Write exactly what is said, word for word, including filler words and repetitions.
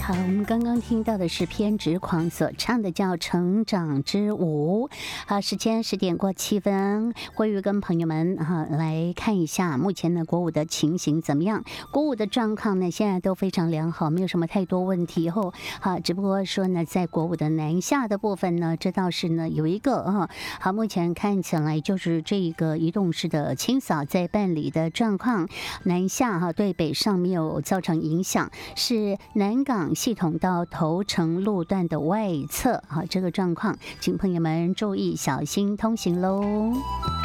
好，我们刚刚听到的是偏执狂所唱的叫《成长之舞》。好，时间十点过七分，慧玉跟朋友们哈来看一下目前的国五的情形怎么样。国五的状况呢，现在都非常良好，没有什么太多问题。后好，只不过说呢，在国五的南下的部分呢，这倒是呢有一个啊，好，目前看起来就是这个移动式的清扫在办理的状况，南下哈对北上没有造成影响，是南港系统到头城路段的外侧，好，这个状况，请朋友们注意小心通行喽。